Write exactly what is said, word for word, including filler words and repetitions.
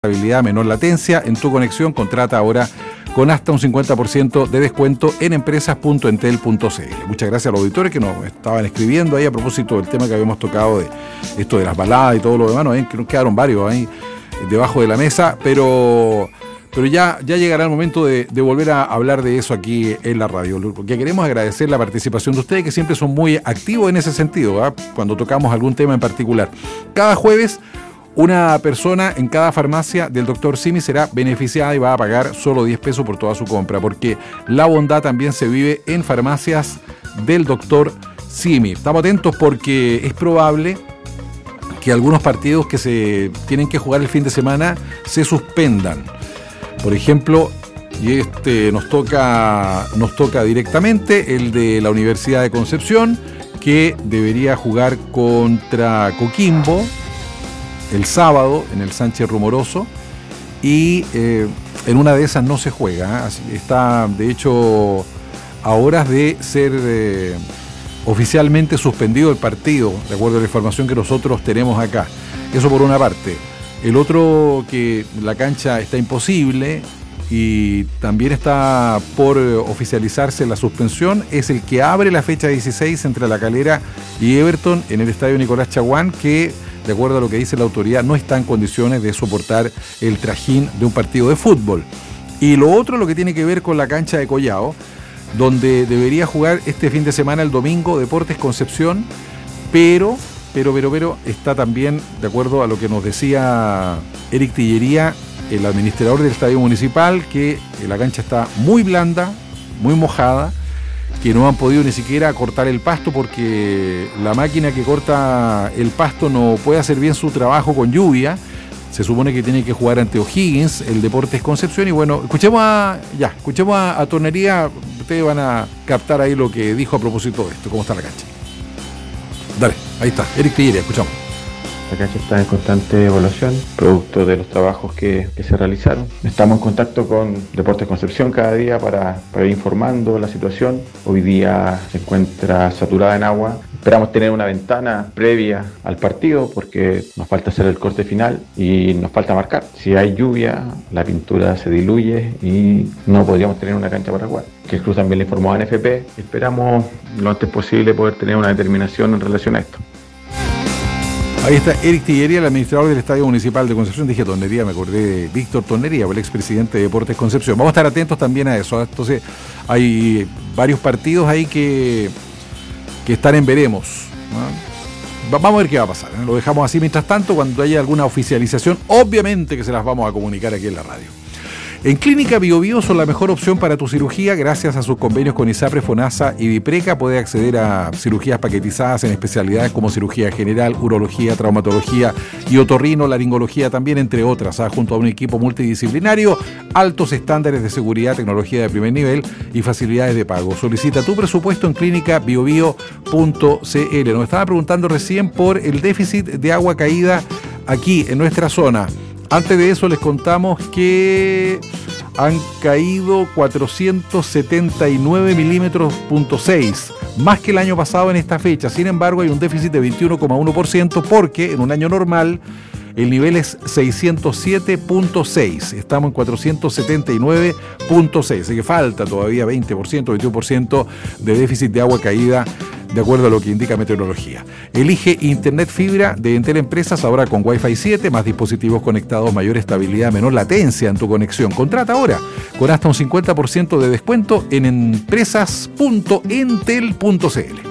estabilidad, menor latencia en tu conexión. Contrata ahora con hasta un cincuenta por ciento de descuento en empresas punto entel punto c l. Muchas gracias a los auditores que nos estaban escribiendo ahí a propósito del tema que habíamos tocado de esto de las baladas y todo lo demás, ¿no? Que nos quedaron varios ahí debajo de la mesa, pero, pero ya, ya llegará el momento de, de volver a hablar de eso aquí en la radio, porque queremos agradecer la participación de ustedes, que siempre son muy activos en ese sentido, ¿eh? Cuando tocamos algún tema en particular. Cada jueves una persona en cada farmacia del doctor Simi será beneficiada y va a pagar solo diez pesos por toda su compra, porque la bondad también se vive en farmacias del doctor Simi. Estamos atentos porque es probable que algunos partidos que se tienen que jugar el fin de semana se suspendan. Por ejemplo, y este nos toca, nos toca directamente el de la Universidad de Concepción, que debería jugar contra Coquimbo el sábado en el Sánchez Rumoroso, y eh, en una de esas no se juega, ¿eh? Está de hecho a horas de ser eh, oficialmente suspendido el partido, de acuerdo a la información que nosotros tenemos acá. Eso por una parte. El otro, que la cancha está imposible y también está por oficializarse la suspensión, es el que abre la fecha dieciséis entre La Calera y Everton en el estadio Nicolás Chaguán, que de acuerdo a lo que dice la autoridad no está en condiciones de soportar el trajín de un partido de fútbol. Y lo otro, lo que tiene que ver con la cancha de Collao, donde debería jugar este fin de semana, el domingo, Deportes Concepción, pero, pero, pero, pero, está también, de acuerdo a lo que nos decía Eric Tillería, el administrador del estadio municipal, que la cancha está muy blanda, muy mojada, que no han podido ni siquiera cortar el pasto porque la máquina que corta el pasto no puede hacer bien su trabajo con lluvia. Se supone que tiene que jugar ante O'Higgins, el Deportes Concepción. Y bueno, escuchemos a ya, escuchemos a, a Tornería. Ustedes van a captar ahí lo que dijo a propósito de esto, cómo está la cancha. Dale, ahí está, Eric Tillería, escuchamos. La cancha está en constante evaluación, producto de los trabajos que, que se realizaron. Estamos en contacto con Deportes Concepción cada día para, para ir informando la situación. Hoy día se encuentra saturada en agua. Esperamos tener una ventana previa al partido porque nos falta hacer el corte final y nos falta marcar. Si hay lluvia, la pintura se diluye y no podríamos tener una cancha para jugar. Que el club también le informó a N F P. Esperamos lo antes posible poder tener una determinación en relación a esto. Ahí está Eric Tillería, el administrador del Estadio Municipal de Concepción. Dije Tornería, me acordé de Víctor Tornería, el expresidente de Deportes Concepción. Vamos a estar atentos también a eso. Entonces, hay varios partidos ahí que, que están en veremos, ¿no? Vamos a ver qué va a pasar, ¿eh? Lo dejamos así. Mientras tanto, cuando haya alguna oficialización, obviamente que se las vamos a comunicar aquí en la radio. En Clínica Bio Bio son la mejor opción para tu cirugía. Gracias a sus convenios con ISAPRE, FONASA y Vipreca, puede acceder a cirugías paquetizadas en especialidades como cirugía general, urología, traumatología y otorrino, laringología también, entre otras, ¿ah? Junto a un equipo multidisciplinario, altos estándares de seguridad, tecnología de primer nivel y facilidades de pago. Solicita tu presupuesto en clínica bio bio punto c l. Nos estaba preguntando recién por el déficit de agua caída aquí en nuestra zona. Antes de eso les contamos que han caído cuatrocientos setenta y nueve milímetros punto seis, más que el año pasado en esta fecha. Sin embargo, hay un déficit de veintiuno coma uno por ciento porque en un año normal el nivel es seiscientos siete punto seis. Estamos en cuatrocientos setenta y nueve punto seis. Así que falta todavía veinte por ciento, veintiuno por ciento de déficit de agua caída, de acuerdo a lo que indica meteorología. Elige Internet Fibra de Entel Empresas, ahora con Wi-Fi siete, más dispositivos conectados, mayor estabilidad, menor latencia en tu conexión. Contrata ahora con hasta un cincuenta por ciento de descuento en empresas punto entel punto c l.